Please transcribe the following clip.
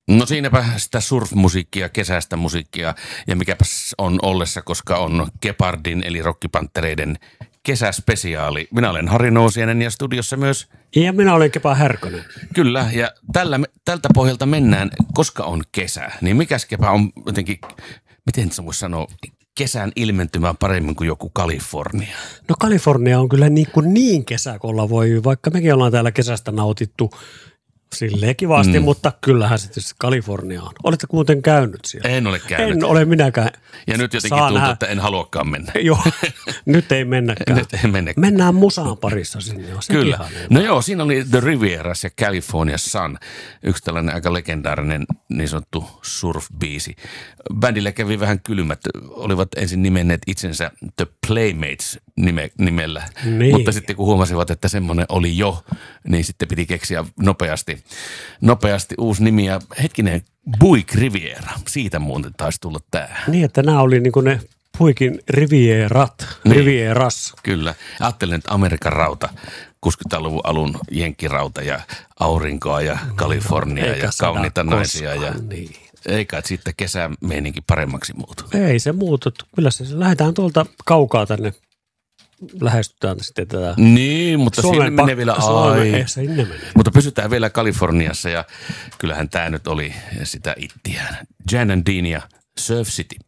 No siinäpä sitä surf-musiikkia, kesäistä musiikkia ja mikäpäs on ollessa, koska on Gepardin eli Rokkipanttereiden kesäspesiaali. Minä olen Harri Nousiainen ja studiossa myös. Ja minä olen Kepa Härkönen. Kyllä, ja tältä pohjalta mennään, koska on kesä. Niin mikäs Kepa on jotenkin, miten se voisi sanoa, kesän ilmentymään paremmin kuin joku Kalifornia? No Kalifornia on kyllä niin kesä, kun olla voi, vaikka mekin ollaan täällä kesästä nautittu silleen kivasti, mutta kyllähän se tietysti Kalifornia on. Olette muuten käynyt siellä? En ole käynyt. En ole minäkään. Ja nyt jotenkin tuntuu, että en haluakaan mennä. Joo, nyt ei mennäkään. Nyt ei mennäkään. Mennään musaan parissa sinne. Kyllä. No joo, siinä oli The Rivieras ja California Sun. Yksi tällainen aika legendaarinen niin sanottu surf-biisi. Bändille kävi vähän kylmät. Olivat ensin nimenneet itsensä The Playmates nimellä. Niin. Mutta sitten kun huomasivat, että semmoinen oli jo, niin sitten piti keksiä nopeasti uusi nimi. Ja hetkinen, Buick Riviera. Siitä muuten taisi tulla tää. Niin, että nämä oli niinku ne Buickin Rivierat, Niin. Rivieras. Kyllä. Ajattelin, että Amerikan rauta, 60-luvun alun jenkkirauta ja aurinkoa ja Kalifornia Eikä ja sada kauniita naisia. Ja koskaan, niin. eikä sitten kesämeininki paremmaksi muutu. Ei se muutu. Kyllä lähdetään tuolta kaukaa tänne. Lähestytään sitten tätä. Niin, mutta sinne menee vielä Sinne menee. Mutta pysytään vielä Kaliforniassa ja kyllähän tämä nyt oli sitä ittiään. Jan and Dean ja Surf City.